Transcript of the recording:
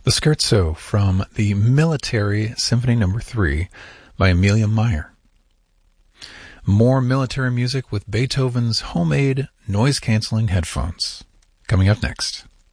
The Scherzo from the Military Symphony No. 3 by Amelia Meyer. More military music with Beethoven's homemade noise-canceling headphones. Coming up next.